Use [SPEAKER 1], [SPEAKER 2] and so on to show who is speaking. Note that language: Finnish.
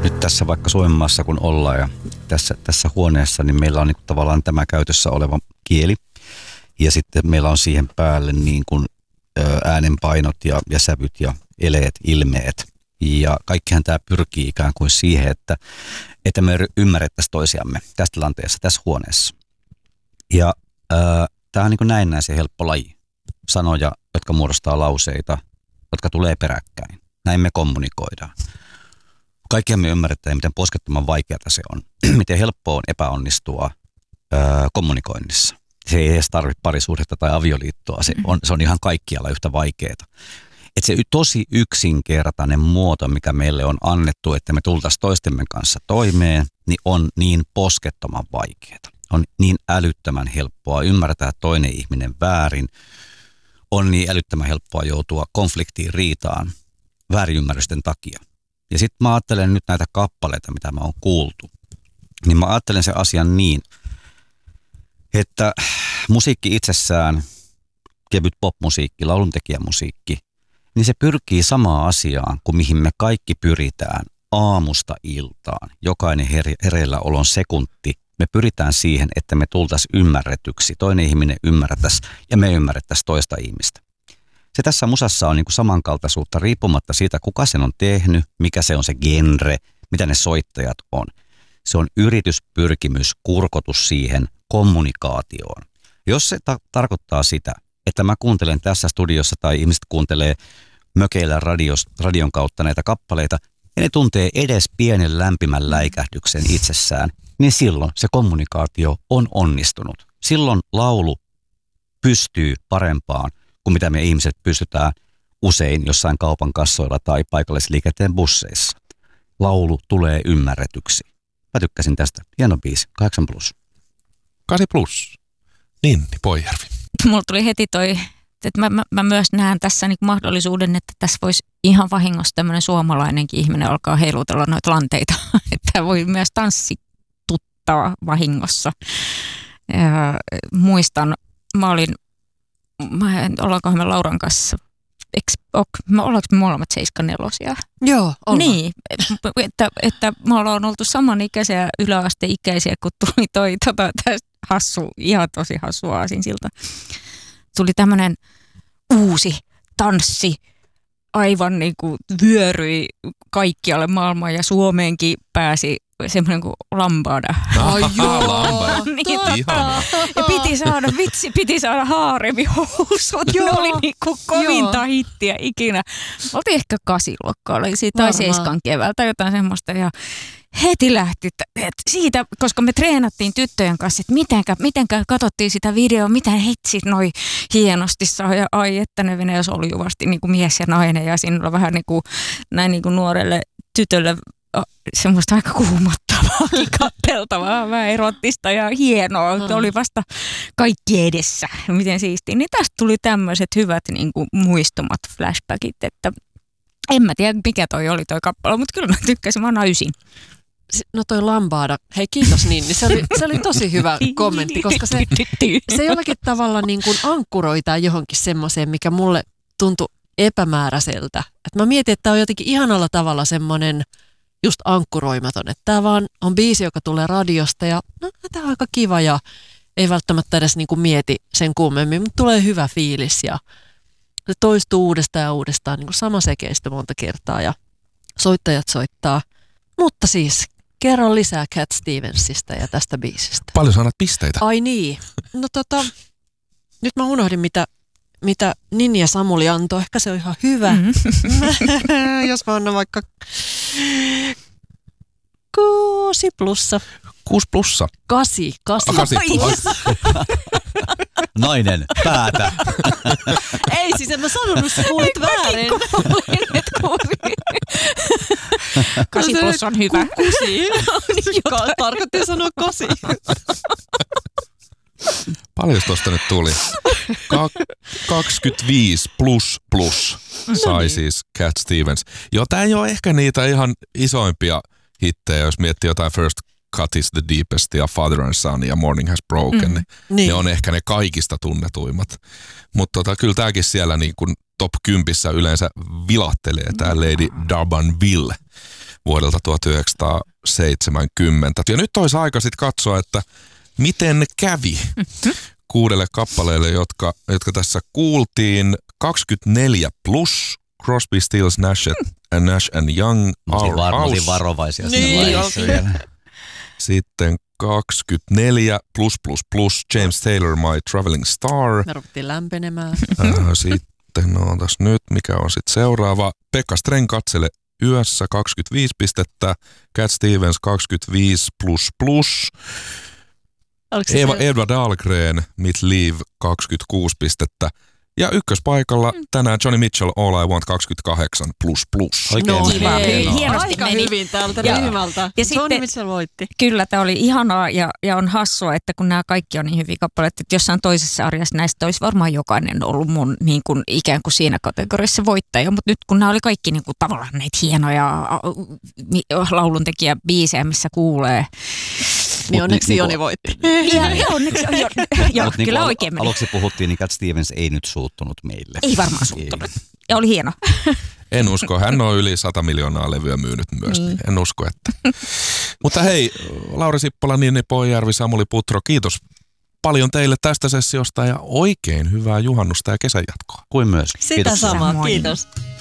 [SPEAKER 1] nyt tässä vaikka Suomenmaassa kun ollaan ja tässä huoneessa, niin meillä on niin kuin tavallaan tämä käytössä oleva kieli. Ja sitten meillä on siihen päälle niin kuin äänenpainot ja sävyt ja eleet, ilmeet. Ja kaikkihan tämä pyrkii ikään kuin siihen, että me ymmärrettäisiin toisiamme tässä tilanteessa, tässä huoneessa. Ja tämä on niin kuin näennäisen helppo laji. Sanoja, jotka muodostaa lauseita, jotka tulee peräkkäin. Näin me kommunikoidaan. Kaikkihan me ymmärretään, miten poskettoman vaikeaa se on. Miten helppoa on epäonnistua kommunikoinnissa. Se ei edes tarvitse parisuhdetta tai avioliittoa. Se on ihan kaikkialla yhtä vaikeaa. Että se tosi yksinkertainen muoto, mikä meille on annettu, että me tultaisiin toistemme kanssa toimeen, niin on niin poskettoman vaikeaa. On niin älyttömän helppoa ymmärtää toinen ihminen väärin. On niin älyttömän helppoa joutua konfliktiin, riitaan väärinymmärrysten takia. Ja sitten mä ajattelen nyt näitä kappaleita, mitä mä oon kuultu. Niin mä ajattelen sen asian niin, että musiikki itsessään, kevyt popmusiikki, lauluntekijämusiikki, niin se pyrkii samaan asiaan kuin mihin me kaikki pyritään aamusta iltaan. Jokainen hereilläolon sekunti. Me pyritään siihen, että me tultaisiin ymmärretyksi, toinen ihminen ymmärrettäisiin ja me ymmärrettäisiin toista ihmistä. Se tässä musassa on niin kuin samankaltaisuutta riippumatta siitä, kuka sen on tehnyt, mikä se on se genre, mitä ne soittajat on. Se on yrityspyrkimys, kurkotus siihen kommunikaatioon. Jos se tarkoittaa sitä, että mä kuuntelen tässä studiossa tai ihmiset kuuntelee mökeillä radion kautta näitä kappaleita, ja ne tuntee edes pienen lämpimän läikähdyksen itsessään, niin silloin se kommunikaatio on onnistunut. Silloin laulu pystyy parempaan kuin mitä me ihmiset pystytään usein jossain kaupan kassoilla tai paikallisliikenteen busseissa. Laulu tulee ymmärretyksi. Mä tykkäsin tästä. Hieno biisi. 8+.
[SPEAKER 2] 8+. Ninni Poijärvi.
[SPEAKER 3] Mulla tuli heti toi, että mä myös näen tässä niinku mahdollisuuden, että tässä voisi ihan vahingossa tämmöinen suomalainenkin ihminen alkaa heilutella noita lanteita. Että voi myös tanssituttaa vahingossa. Ja muistan, ollaankohan me Lauran kanssa, ollaanko me molemmat 74?
[SPEAKER 4] Joo, ollaan.
[SPEAKER 3] Niin, että me ollaan oltu samanikäisiä yläasteikäisiä, kun tuli toi hassu, ihan tosi hassu aasinsilta. Tuli tämmöinen uusi tanssi, aivan niin kuin vyöryi kaikkialle maailmaan ja Suomeenkin pääsi semmoinen kuin lambada.
[SPEAKER 4] Ai joo,
[SPEAKER 3] niin, ja piti saada haaremihousut. Ne oli niinku kovinta hittiä ikinä. Oltiin ehkä 8-luokkaa, tai 7 keväältä jotain semmoista. Ja heti lähti siitä, koska me treenattiin tyttöjen kanssa, että mitenkä katsottiin sitä videoa, miten hitsit noi hienosti saa. Ja ai, että ne Venäjäs oli juvasti niin kuin mies ja nainen ja siinä oli vähän niin kuin, näin niin kuin nuorelle tytölle semmoista aika kuumottavaa, katteltavaa, vähän erottista ja hienoa. Oli vasta kaikki edessä. Miten siistiä. Niin tästä tuli tämmöiset hyvät niin kuin muistumat, flashbackit, että en mä tiedä mikä toi oli toi kappale, mutta kyllä mä tykkäsin, mä naisin.
[SPEAKER 4] No toi lambada, hei kiitos Ninni, se oli tosi hyvä kommentti, koska se jollakin tavalla niin kuin ankkuroitaan johonkin semmoiseen, mikä mulle tuntui epämääräiseltä. Et mä mietin, että tää on jotenkin ihanalla tavalla semmoinen just ankkuroimaton, että tää vaan on biisi, joka tulee radiosta ja no tää on aika kiva ja ei välttämättä edes niin kuin mieti sen kummemmin, mutta tulee hyvä fiilis ja se toistuu uudestaan ja uudestaan niin kuin sama sekeistä monta kertaa ja soittajat soittaa. Mutta siis kerro lisää Cat Stevensista ja tästä biisistä.
[SPEAKER 2] Paljon saanat pisteitä.
[SPEAKER 4] Ai niin. No nyt mä unohdin mitä Ninni ja Samuli antoi. Ehkä se on ihan hyvä. Jos mä annan vaikka 6+.
[SPEAKER 2] 6+.
[SPEAKER 4] 8.
[SPEAKER 1] Nainen, päätä.
[SPEAKER 4] Ei siis, en mä sanonut, sä kuulit väärin.
[SPEAKER 3] 8+ on hyvä.
[SPEAKER 4] 9. Tarkoitti sanoa 8.
[SPEAKER 2] Paljon tosta nyt tuli? 25++ sai siis Cat Stevens. Joo, tää ei ole ehkä niitä ihan isoimpia hittejä, jos miettii jotain First Cut is the Deepest ja Father and Son ja Morning Has Broken. Niin. Ne on ehkä ne kaikista tunnetuimmat. Mutta kyllä tääkin siellä niin kuin top 10 yleensä vilahtelee, tää Lady Durbanville. vuodelta 1970. Ja nyt olisi aika sitten katsoa, että miten kävi 6 kappaleelle, jotka tässä kuultiin. 24 plus Crosby, Stills, Nash and Young, Our House.
[SPEAKER 1] Oltiin varovaisia
[SPEAKER 4] Niin,
[SPEAKER 2] Sitten 24 plus James Taylor, My Traveling Star.
[SPEAKER 4] Me ruvettiin lämpenemään.
[SPEAKER 2] Sitten ootas nyt, mikä on sitten seuraava. Pekka Streng, Katsele yössä, 25 pistettä. Cat Stevens 25 plus. Eva Dahlgren, Mit Liv 26 pistettä. Ja ykköspaikalla tänään Johnny Mitchell, All I Want 28 plus.
[SPEAKER 1] Oikein
[SPEAKER 4] No
[SPEAKER 3] kiva.
[SPEAKER 4] hei,
[SPEAKER 3] Hienosti
[SPEAKER 4] aika
[SPEAKER 3] meni.
[SPEAKER 4] hyvin täältä
[SPEAKER 3] Ja-
[SPEAKER 4] ryhmältä.
[SPEAKER 3] ja
[SPEAKER 4] Johnny
[SPEAKER 3] sitten-
[SPEAKER 4] Mitchell voitti.
[SPEAKER 3] Kyllä, tämä oli ihanaa ja on hassua, että kun nämä kaikki on niin hyviä kappaleita, että jossain toisessa sarjassa näistä olisi varmaan jokainen ollut mun niin kuin ikään kuin siinä kategoriassa voittaja, mutta nyt kun nämä oli kaikki niin kuin tavallaan näitä hienoja lauluntekijäbiisejä, missä kuulee.
[SPEAKER 4] Niin onneksi
[SPEAKER 1] niinku-
[SPEAKER 4] Joni voitti.
[SPEAKER 3] Ja onneksi, joo,
[SPEAKER 1] Mut
[SPEAKER 3] kyllä oikein meni.
[SPEAKER 1] aluksi puhuttiin, niin Cat Stevens ei nyt suuttunut meille.
[SPEAKER 3] Ei varmaan suuttunut. Ja oli hieno.
[SPEAKER 2] En usko, hän on yli 100 miljoonaa levyä myynyt myös. Niin en usko, että. Mutta hei, Lauri Sippola, Ninni Poijärvi, Samuli Putro, kiitos paljon teille tästä sessiosta ja oikein hyvää juhannusta ja kesän jatkoa.
[SPEAKER 1] Kuin myös.
[SPEAKER 4] Sitä
[SPEAKER 1] Kiitos.
[SPEAKER 4] samaa,
[SPEAKER 3] Samoin.
[SPEAKER 4] kiitos.